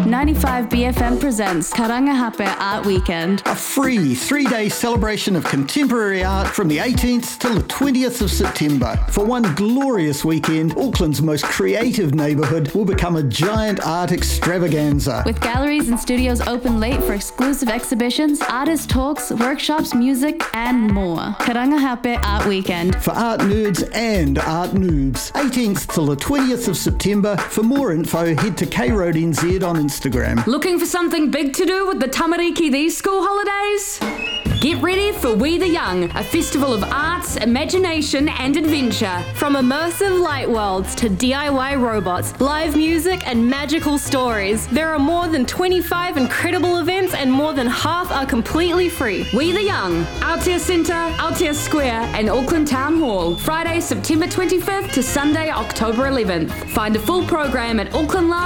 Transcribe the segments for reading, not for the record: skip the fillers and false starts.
95BFM presents Karangahape Art Weekend. A free 3-day celebration of contemporary art from the 18th till the 20th of September. For one glorious weekend, Auckland's most creative neighbourhood will become a giant art extravaganza. With galleries and studios open late for exclusive exhibitions, artist talks, workshops, music, and more. Karangahape Art Weekend. For art nerds and art noobs. 18th till the 20th of September. For more info, head to KRoad NZ on Instagram. Looking for something big to do with the tamariki these school holidays? Get ready for We the Young, a festival of arts, imagination and adventure. From immersive light worlds to DIY robots, live music and magical stories, there are more than 25 incredible events and more than half are completely free. We the Young, Aotea Centre, Aotea Square and Auckland Town Hall. Friday, September 25th to Sunday, October 11th. Find a full program at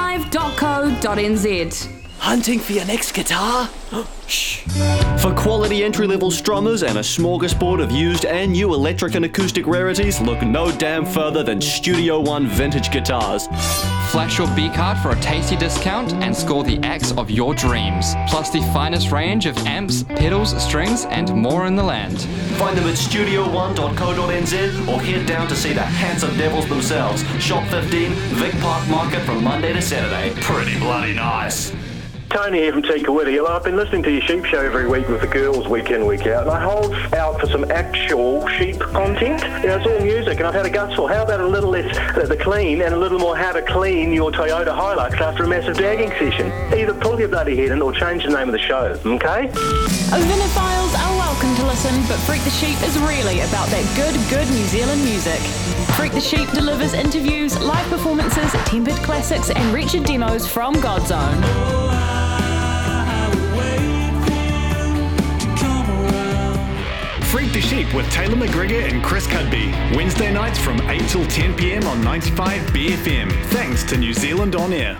aucklandlive.co.nz. Hunting for your next guitar? Shh. For quality entry-level strummers and a smorgasbord of used and new electric and acoustic rarities, look no damn further than Studio One Vintage Guitars. Flash your B-card for a tasty discount and score the axe of your dreams. Plus the finest range of amps, pedals, strings and more in the land. Find them at studio1.co.nz or head down to see the handsome devils themselves. Shop 15, Vic Park Market from Monday to Saturday. Pretty bloody nice. Tony here from Tikawiti. I've been listening to your sheep show every week with the girls week in, week out, and I hold out for some actual sheep content. It's all music, and I've had a gutful. How about a little less the clean and a little more how to clean your Toyota Hilux after a massive dagging session? Either pull your bloody head in or change the name of the show, okay? Vinophiles are welcome to listen, but Freak the Sheep is really about that good New Zealand music. Freak the Sheep delivers interviews, live performances, tempered classics and wretched demos from Godzone. Freak the Sheep with Taylor McGregor and Chris Cudby. Wednesday nights from 8 till 10 p.m. on 95BFM. Thanks to New Zealand On Air.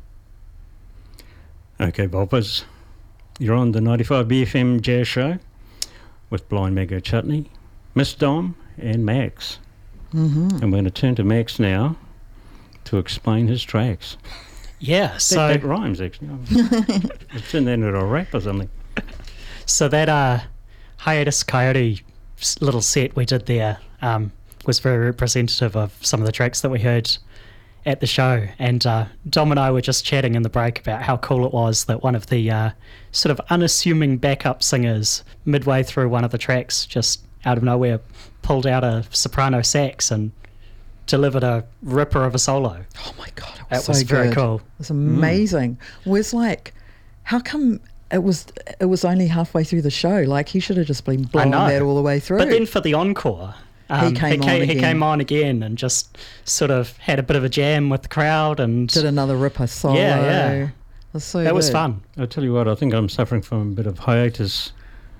Okay, Boppers. You're on the 95BFM Jazz Show with Blind Mango Chutney, Miss Dom and Max. Mm-hmm. I'm going to turn to Max now to explain his tracks. Yeah, so... That rhymes, actually. It's in there in a rap or something. So that... Hiatus Coyote little set we did there was very representative of some of the tracks that we heard at the show. And Dom and I were just chatting in the break about how cool it was that one of the sort of unassuming backup singers midway through one of the tracks just out of nowhere pulled out a soprano sax and delivered a ripper of a solo. Oh my God, it was so very cool. It was amazing. It was like, how come... It was only halfway through the show. Like, he should have just been blowing that all the way through. But then for the encore, he came on again and just sort of had a bit of a jam with the crowd and did another ripper solo. Yeah. That was fun. I'll tell you what, I think I'm suffering from a bit of hiatus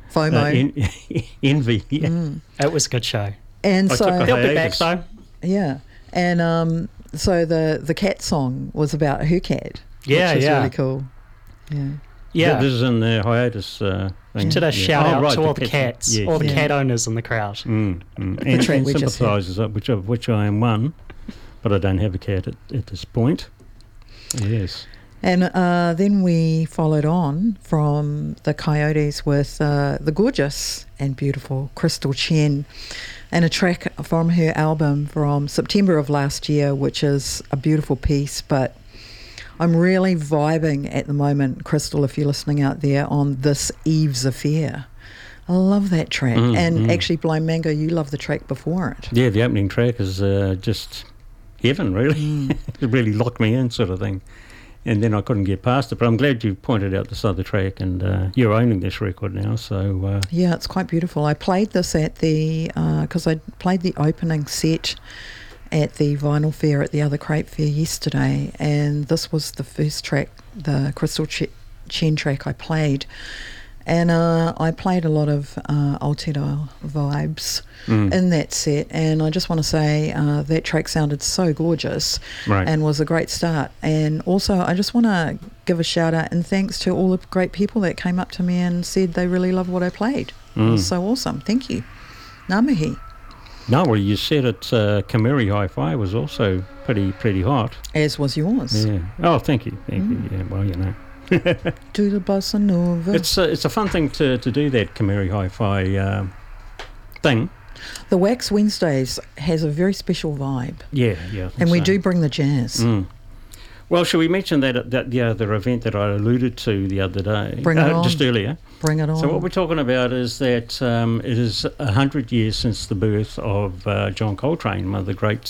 FOMO. Envy. Yeah. It was a good show. And they'll be back though. Yeah. And so the cat song was about her cat. Yeah, which is really cool. Yeah. This is in the hiatus thing. Did a shout out to all the cats, all the cat owners in the crowd. And sympathisers, of which I am one, but I don't have a cat at this point. Yes. And then we followed on from the Coyotes with the gorgeous and beautiful Crystal Chen and a track from her album from September of last year, which is a beautiful piece, but I'm really vibing at the moment, Crystal, if you're listening out there, on This Eve's Affair. I love that track. Actually, Blind Mango, you love the track before it. Yeah, the opening track is just heaven, really. It really locked me in, sort of thing. And then I couldn't get past it. But I'm glad you pointed out this other track, and you're owning this record now. So yeah, it's quite beautiful. I played this at the, because I played the opening set at the vinyl fair at the other Crepe Fair yesterday, and this was the first track, the Crystal Chen track I played, and I played a lot of Aotearoa vibes in that set, and I just want to say that track sounded so gorgeous and was a great start. And also I just want to give a shout out and thanks to all the great people that came up to me and said they really loved what I played. It was so awesome. Thank you. Ngā mihi. No, well, you said it. Kameri Hi-Fi was also pretty hot. As was yours. Yeah. Oh, thank you. Yeah. Well, you know. Do the bossa nova. It's a fun thing to do, that Kameri Hi-Fi thing. The Wax Wednesdays has a very special vibe. Yeah. I think and we so. do bring the jazz. Well, shall we mention that the other event that I alluded to the other day? Bring it on. Just earlier. Bring it on. So what we're talking about is that it is 100 years since the birth of John Coltrane, one of the great,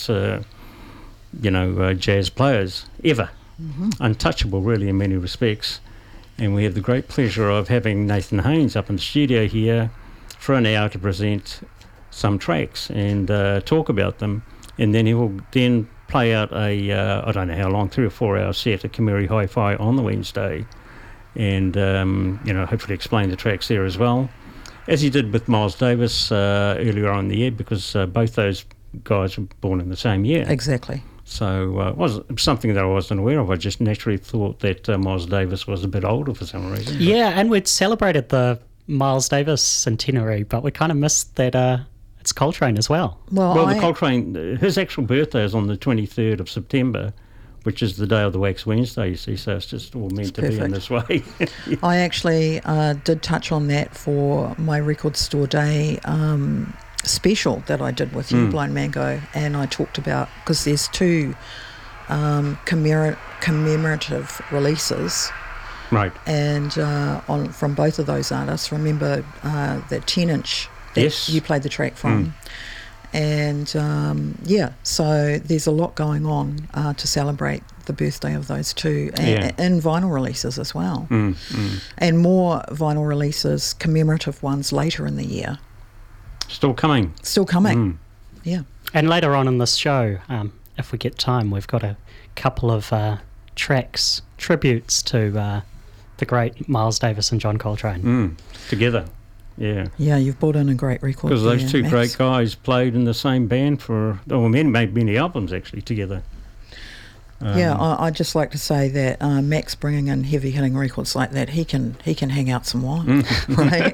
jazz players ever. Untouchable, really, in many respects. And we have the great pleasure of having Nathan Haynes up in the studio here for an hour to present some tracks and talk about them. And then he will then play out a, I don't know how long, 3 or 4 hour set at Kameri Hi-Fi on the Wednesday. And, hopefully explain the tracks there as well. As he did with Miles Davis earlier on in the year, because both those guys were born in the same year. Exactly. So it was something that I wasn't aware of. I just naturally thought that Miles Davis was a bit older for some reason. Yeah, and we'd celebrated the Miles Davis centenary, but we kind of missed that it's Coltrane as well. Well, the Coltrane, his actual birthday is on the 23rd of September, which is the day of the Wax Wednesday, you see, so it's just all meant to be in this way. I actually did touch on that for my Record Store Day special that I did with you, Blind Mango, and I talked about, because there's 2 commemorative releases. Right. And from both of those artists. Remember that 10-inch that you played the track from. And so there's a lot going on to celebrate the birthday of those 2 in vinyl releases as well. And more vinyl releases, commemorative ones later in the year. Still coming. Yeah. And later on in this show, if we get time, we've got a couple of tracks, tributes to the great Miles Davis and John Coltrane. Together. Yeah. Yeah, you've brought in a great record. Because those there, 2 Max. great guys played in the same band made many albums actually together. I'd just like to say that Max bringing in heavy hitting records like that, he can hang out some wine, right?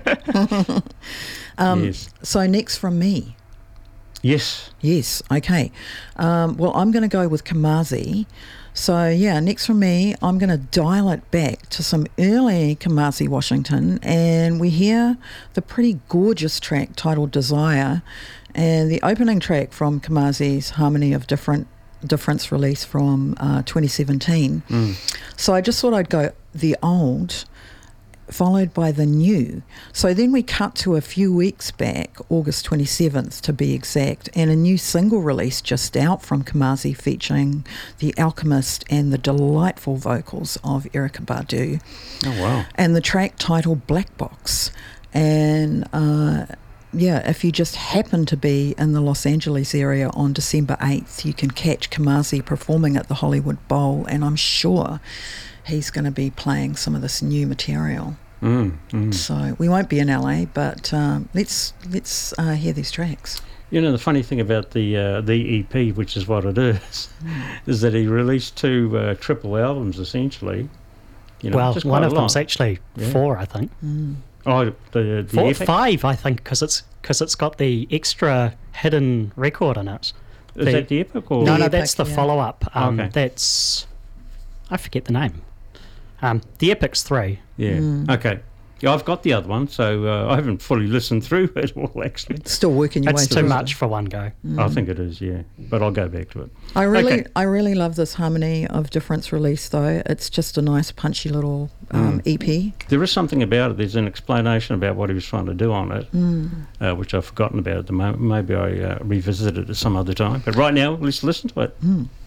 Yes. So next from me. Yes. Okay. Well, I'm going to go with Kamasi. So next from me, I'm going to dial it back to some early Kamasi Washington, and we hear the pretty gorgeous track titled Desire, and the opening track from Kamasi's Harmony of Difference release from 2017. So I just thought I'd go the old, followed by the new. So then we cut to a few weeks back, August 27th to be exact, and a new single release just out from Kamasi featuring The Alchemist and the delightful vocals of Erykah Badu. Oh, wow. And the track titled Black Box. And if you just happen to be in the Los Angeles area on December 8th, you can catch Kamasi performing at the Hollywood Bowl, and I'm sure he's going to be playing some of this new material. So we won't be in LA, but let's hear these tracks. You know, the funny thing about the EP, which is what it is that he released 2 triple albums essentially. You know, well, one of them's actually 4, I think. Oh, the 4, Epic? 5, I think, because it's got the extra hidden record in it. Is that the Epic or no? The That's Epic, the follow-up. Okay. That's, I forget the name. The Epic's 3. Yeah. Okay. Yeah, I've got the other one, so I haven't fully listened through it all, actually. Still working your way It's through too it. much for one go. I think it is, yeah. But I'll go back to it. I really love this Harmony of Difference release, though. It's just a nice, punchy little EP. There is something about it. There's an explanation about what he was trying to do on it, which I've forgotten about at the moment. Maybe I revisit it at some other time. But right now, let's listen to it.